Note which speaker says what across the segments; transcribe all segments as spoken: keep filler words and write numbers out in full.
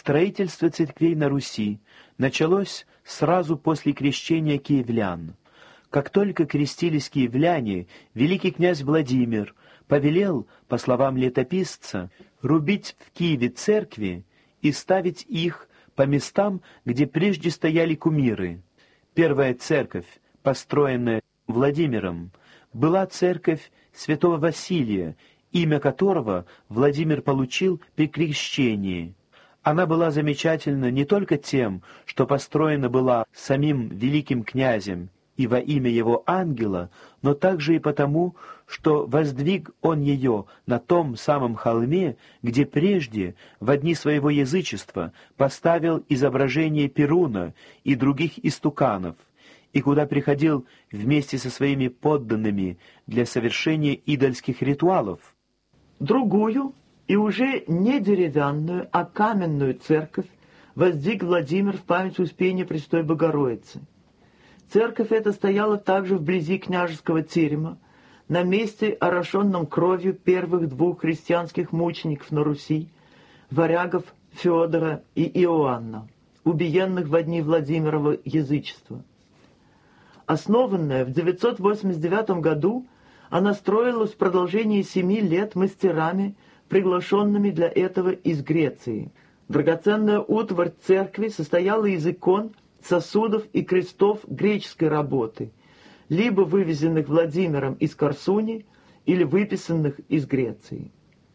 Speaker 1: Строительство церквей на Руси началось сразу после крещения киевлян. Как только крестились киевляне, великий князь Владимир повелел, по словам летописца, рубить в Киеве церкви и ставить их по местам, где прежде стояли кумиры. Первая церковь, построенная Владимиром, была церковь святого Василия, имя которого Владимир получил при крещении. Она была замечательна не только тем, что построена была самим великим князем и во имя его ангела, но также и потому, что воздвиг он ее на том самом холме, где прежде, в дни своего язычества, поставил изображение Перуна и других истуканов, и куда приходил вместе со своими подданными для совершения идольских ритуалов.
Speaker 2: Другую, и уже не деревянную, а каменную церковь воздвиг Владимир в память Успения Престой Богородицы. Церковь эта стояла также вблизи княжеского терема, на месте, орошенном кровью первых двух христианских мучеников на Руси, варягов Феодора и Иоанна, убиенных во дни Владимирова язычества. Основанная в девятьсот восемьдесят девятом году, она строилась в продолжении семи лет мастерами, приглашенными для этого из Греции. Драгоценная утварь церкви состояла из икон, сосудов и крестов греческой работы, либо вывезенных Владимиром из Корсуни, или выписанных из Греции.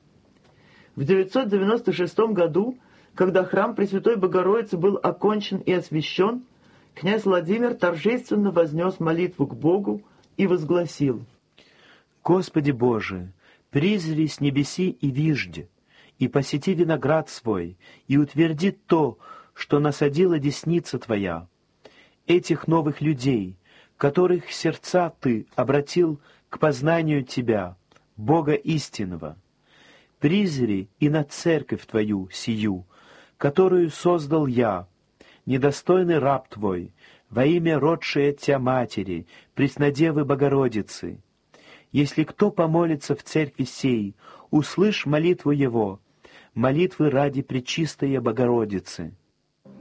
Speaker 2: В девятьсот девяносто шестом году, когда храм Пресвятой Богородицы был окончен и освящен, князь Владимир торжественно вознес молитву к Богу и возгласил:
Speaker 1: «Господи Боже, призри с небеси и вижде, и посети виноград свой, и утверди то, что насадила десница Твоя, этих новых людей, которых сердца Ты обратил к познанию Тебя, Бога истинного. Призри и на церковь Твою сию, которую создал я, недостойный раб Твой, во имя родшей от Тя Матери, Преснодевы Богородицы. Если кто помолится в церкви сей, услышь молитву его, молитвы ради Пречистой Богородицы».